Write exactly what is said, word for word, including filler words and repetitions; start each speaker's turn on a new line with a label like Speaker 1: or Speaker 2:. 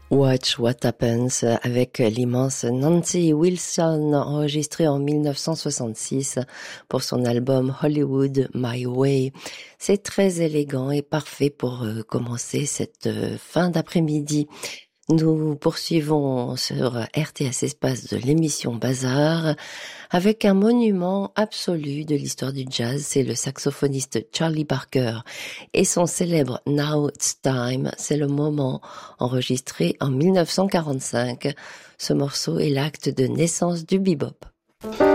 Speaker 1: Watch What Happens avec l'immense Nancy Wilson, enregistré en mille neuf cent soixante-six pour son album Hollywood My Way. C'est très élégant et parfait pour euh, commencer cette euh, fin d'après-midi. Nous poursuivons sur R T S Espace de l'émission Bazar avec un monument absolu de l'histoire du jazz, c'est le saxophoniste Charlie Parker et son célèbre Now It's Time, c'est le moment, enregistré en mille neuf cent quarante-cinq. Ce morceau est l'acte de naissance du bebop.